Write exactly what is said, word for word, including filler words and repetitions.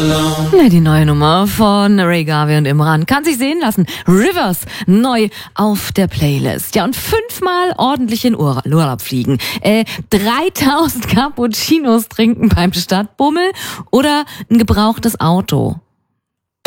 Na, die neue Nummer von Ray Garvey und Imran kann sich sehen lassen. Rivers, neu auf der Playlist. Ja, und fünfmal ordentlich in Ur- Urlaub fliegen. Äh, dreitausend Cappuccinos trinken beim Stadtbummel oder ein gebrauchtes Auto.